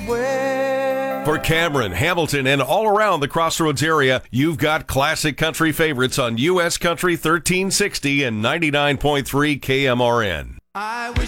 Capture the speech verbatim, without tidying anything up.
swear. For Cameron, Hamilton, and all around the Crossroads area, you've got classic country favorites on U S Country thirteen sixty and ninety-nine point three K M R N. I wish